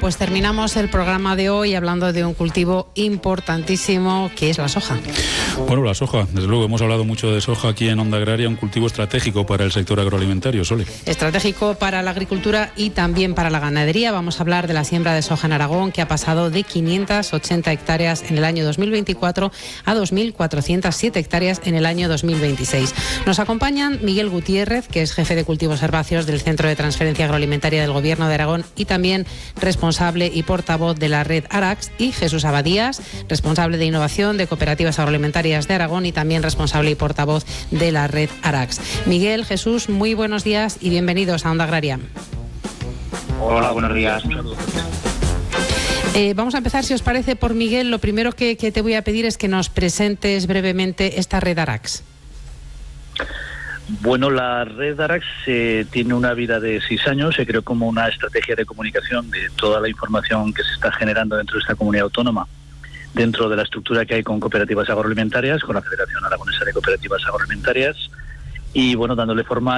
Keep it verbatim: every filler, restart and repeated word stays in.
pues terminamos el programa de hoy hablando de un cultivo importantísimo que es la soja. Bueno, la soja, desde luego hemos hablado mucho de soja aquí en Onda Agraria, un cultivo estratégico para el sector agroalimentario, Sole. Estratégico para la agricultura y también para la ganadería. Vamos a hablar de la siembra de soja en Aragón, que ha pasado de quinientas ochenta hectáreas en el año dos mil veinticuatro a dos mil cuatrocientas siete hectáreas en el año dos mil veintiséis. Nos acompañan Miguel Gutiérrez, que es jefe de cultivos herbáceos del Centro de Transferencia Agroalimentaria del Gobierno de Aragón y también responsable y portavoz de la red Arax, y Jesús Abadías, responsable de innovación de cooperativas agroalimentarias de Aragón y también responsable y portavoz de la red Arax. Miguel, Jesús, muy buenos días y bienvenidos a Onda Agraria. Hola, buenos días. Eh, vamos a empezar, si os parece, por Miguel. Lo primero que, que te voy a pedir es que nos presentes brevemente esta red Arax. Bueno, la red Arax eh, tiene una vida de seis años. Se creó como una estrategia de comunicación de toda la información que se está generando dentro de esta comunidad autónoma, dentro de la estructura que hay con cooperativas agroalimentarias, con la Federación Aragonesa de Cooperativas Agroalimentarias, y bueno, dándole forma